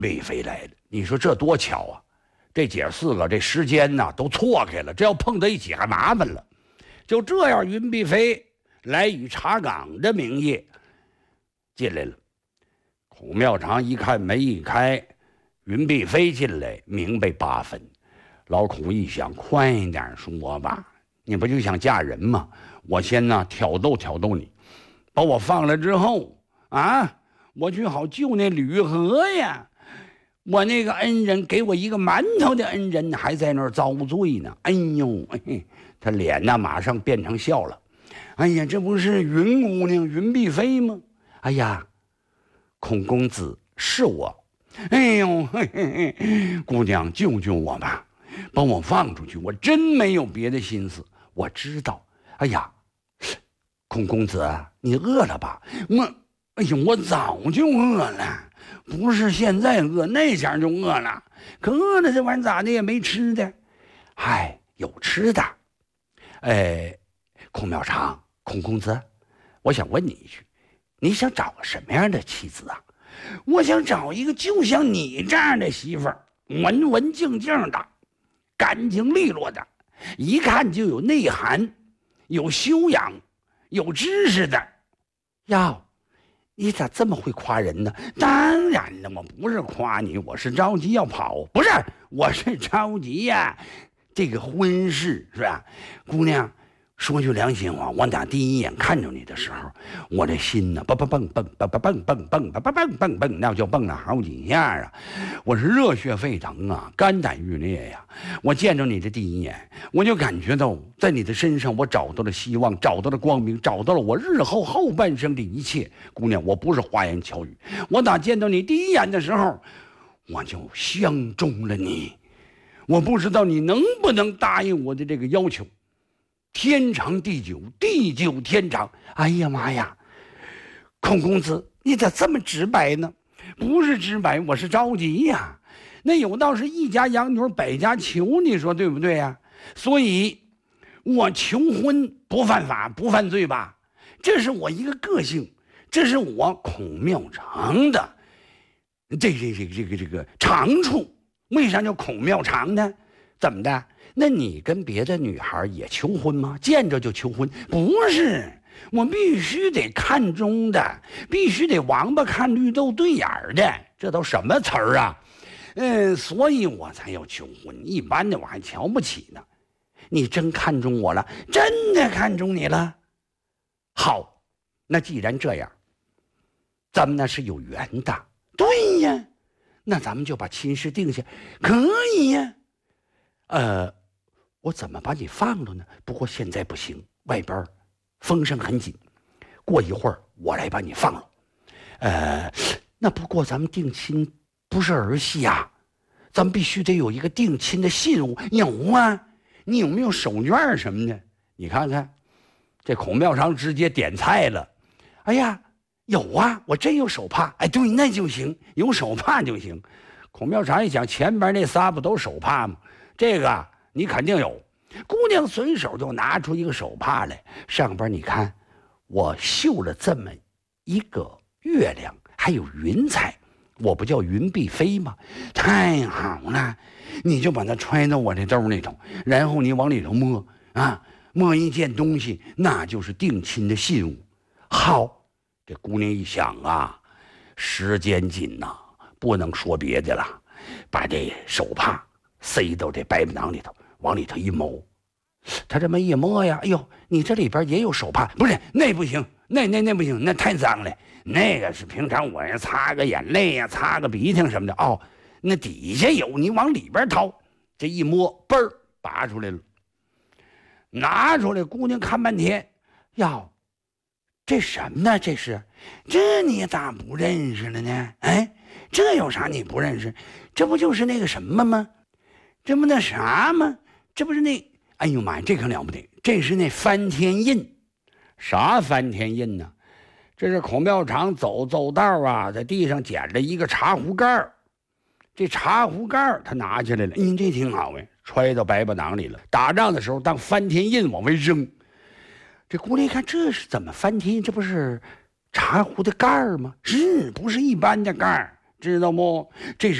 魏妃来了，你说这多巧啊！这姐四个这时间呢都错开了，这要碰在一起还麻烦了。就这样，云碧妃来以查岗的名义进来了。孔妙长一看门一开，云碧妃进来，明白8分。老孔一想，宽一点说吧，你不就想嫁人吗？我先呢挑逗挑逗你，把我放了之后啊，我去好救那吕和呀。我那个恩人给我一个馒头的恩人还在那儿遭罪呢。哎呦，他脸呢马上变成笑了。哎呀，这不是云姑娘云碧妃吗？哎呀，孔公子是我。哎呦，姑娘救救我吧，帮我放出去，我真没有别的心思。我知道。哎呀，孔公子你饿了吧？哎呦，我早就饿了，不是现在饿，那前就饿了。可饿了这玩意咋的也没吃的。嗨，有吃的。孔妙长，孔公子，我想问你一句，你想找个什么样的妻子啊？我想找一个就像你这样的媳妇儿，文文静静的，干净利落的，一看就有内涵，有修养，有知识的。哟，你咋这么会夸人呢？当然了，我不是夸你，我是着急要跑，不是，我是着急呀。这个婚事是吧，姑娘，说句良心话，我打第一眼看着你的时候，我这心呢，蹦蹦蹦蹦蹦蹦蹦蹦蹦蹦蹦蹦蹦，那就蹦了好几下啊！我是热血沸腾啊，肝胆欲裂呀！我见着你的第一眼，我就感觉到在你的身上，我找到了希望，找到了光明，找到了我日后后半生的一切。姑娘，我不是花言巧语，我打见到你第一眼的时候，我就相中了你。我不知道你能不能答应我的这个要求。天长地久，地久天长。哎呀妈呀，孔公子，你咋这么直白呢？不是直白，我是着急呀。那有道是一家养女百家求，你说对不对呀？所以我求婚不犯法不犯罪吧？这是我一个个性，这是我孔妙长的这个长处。为啥叫孔妙长呢？怎么的？那你跟别的女孩也求婚吗？见着就求婚？不是，我必须得看中的，必须得王八看绿豆对眼的，这都什么词儿啊？所以我才要求婚，一般的我还瞧不起呢。你真看中我了？真的看中你了？好，那既然这样，咱们那是有缘的。对呀，那咱们就把亲事定下，可以呀。我怎么把你放了呢？不过现在不行，外边风声很紧，过一会儿我来把你放了。那不过咱们定亲不是儿戏呀，咱们必须得有一个定亲的信物。有啊，你有没有手绢什么的？你看看，这孔妙长直接点菜了。哎呀，有啊，我真有手帕。哎，对，那就行，有手帕就行。孔妙长一想，前边那仨不都手帕吗？这个你肯定有。姑娘随手就拿出一个手帕来，上边你看，我绣了这么一个月亮，还有云彩，我不叫云碧飞吗？太好了，你就把它揣到我这兜里头，然后你往里头摸啊，摸一件东西，那就是定亲的信物。好，这姑娘一想啊，时间紧呐，不能说别的了，把这手帕塞到这白布囊里头，往里头一摸，他这么一摸呀，哎呦，你这里边也有手帕？不是，那不行，那不行，那太脏了。那个是平常我要擦个眼泪呀，擦个鼻涕什么的。哦，那底下有，你往里边掏，这一摸，嘣儿拔出来了。拿出来，姑娘看半天，哟，这什么呢？这你咋不认识了呢？哎，这有啥你不认识？这不就是那个什么吗？这不那啥吗？这不是那……哎呦妈呀，这可了不得！这是那翻天印。啥翻天印呢？这是孔妙长走道啊，在地上捡了一个茶壶盖。这茶壶盖他拿起来了，这挺好哎，揣到白布囊里了。打仗的时候当翻天印往外扔。这姑娘一看，这是怎么翻天印？这不是茶壶的盖吗？不是一般的盖， 知道不？这是